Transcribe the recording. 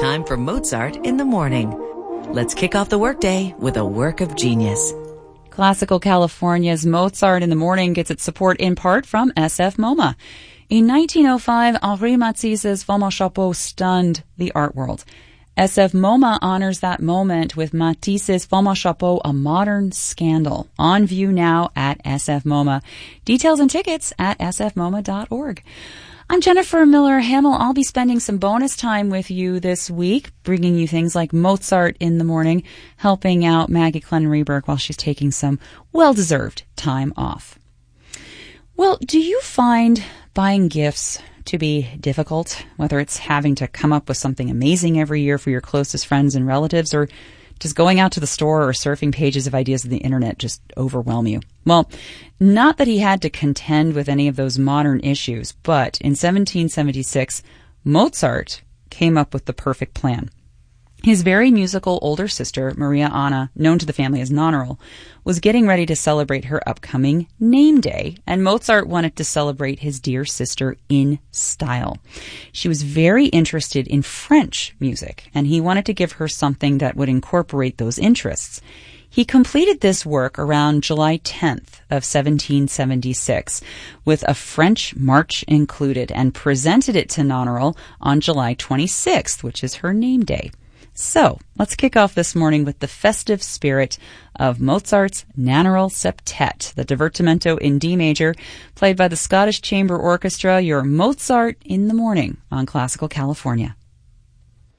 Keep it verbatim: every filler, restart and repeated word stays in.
time for Mozart in the morning. Let's kick off the workday with a work of genius. Classical California's Mozart in the Morning gets its support in part from S F MoMA. In nineteen oh five, Henri Matisse's Femme au Chapeau stunned the art world. S F MoMA honors that moment with Matisse's Femme au Chapeau, a modern scandal. On view now at S F MoMA. Details and tickets at s f moma dot org. I'm Jennifer Miller Hamill. I'll be spending some bonus time with you this week, bringing you things like Mozart in the Morning, helping out Maggie Clennon-Reberg while she's taking some well-deserved time off. Well, do you find buying gifts to be difficult, whether it's having to come up with something amazing every year for your closest friends and relatives, or just going out to the store or surfing pages of ideas on the internet just overwhelm you? Well, not that he had to contend with any of those modern issues, but in seventeen seventy-six, Mozart came up with the perfect plan. His very musical older sister, Maria Anna, known to the family as Nonneral, was getting ready to celebrate her upcoming name day, and Mozart wanted to celebrate his dear sister in style. She was very interested in French music, and he wanted to give her something that would incorporate those interests. He completed this work around July tenth of seventeen seventy-six, with a French march included, and presented it to Nonneral on July twenty-sixth, which is her name day. So, let's kick off this morning with the festive spirit of Mozart's Nannerl Septet, the divertimento in D major, played by the Scottish Chamber Orchestra, your Mozart in the Morning on Classical California.